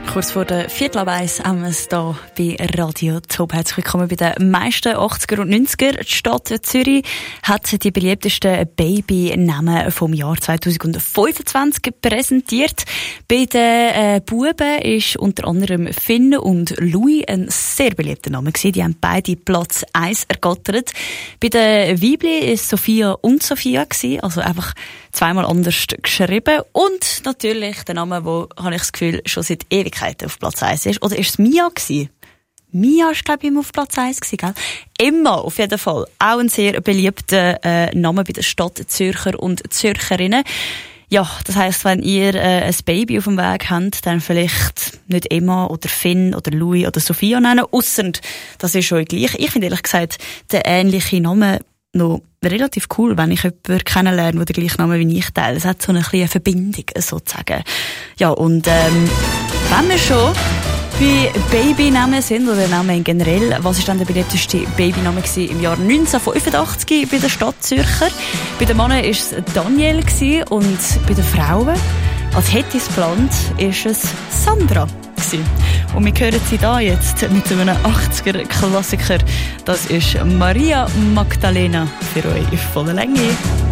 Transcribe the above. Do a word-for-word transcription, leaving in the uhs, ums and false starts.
Kurz vor der Viertel ab eins haben wir es hier bei Radio Top. Herzlich willkommen bei den meisten achtziger und neunziger. Die Stadt Zürich hat die beliebtesten Babynamen vom Jahr zwanzig fünfundzwanzig präsentiert. Bei den äh, Buben ist unter anderem Finn und Louis ein sehr beliebter Name gewesen. Die haben beide Platz eins ergattert. Bei den Weibli ist Sophia und Sophia gewesen, also einfach zweimal anders geschrieben. Und natürlich der Name, wo, habe ich das Gefühl, schon seit Ewigkeiten auf Platz eins ist. Oder ist es Mia gewesen? Mia war, glaube ich, immer auf Platz eins gewesen, gell? Emma, auf jeden Fall. Auch ein sehr beliebter äh, Name bei der Stadt Zürcher und Zürcherinnen. Ja, das heisst, wenn ihr äh, ein Baby auf dem Weg habt, dann vielleicht nicht Emma oder Finn oder Louis oder Sophia nennen. Ausser, das ist euch gleich. Ich finde ehrlich gesagt, der ähnliche Name noch relativ cool, wenn ich jemanden kennenlerne, der den gleichen Namen wie ich teile. Es hat so eine kleine Verbindung, sozusagen. Ja, und ähm, wenn wir schon bei Babynamen sind, oder Namen generell, was war dann der beliebteste Babyname im Jahr neunzehnhundertfünfundachtzig bei der Stadt Zürcher? Bei den Männern war es Daniel und bei den Frauen, als Hettisplant, ist es Sandra. Und wir hören sie da jetzt mit einem achtziger-Klassiker. Das ist Maria Magdalena für euch in voller Länge.